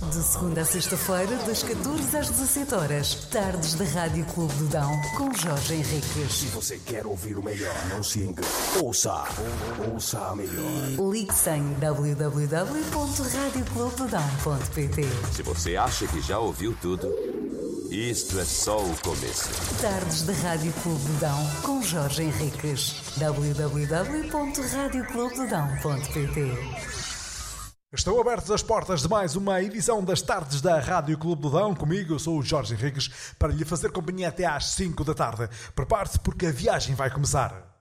De segunda a sexta-feira, das 14 às 17 horas, tardes da Rádio Clube do Dão, com Jorge Henriques. Se você quer ouvir o melhor, não se engane. Ouça a melhor. Ligue-se em www.radioclubedodão.pt. Se você acha que já ouviu tudo, isto é só o começo. Tardes da Rádio Clube do Dão, com Jorge Henriques. www.radioclubedodão.pt. Estão abertas as portas de mais uma edição das Tardes da Rádio Clube do Dão. Comigo, eu sou o Jorge Henriques, para lhe fazer companhia até às 5 da tarde. Prepare-se porque a viagem vai começar.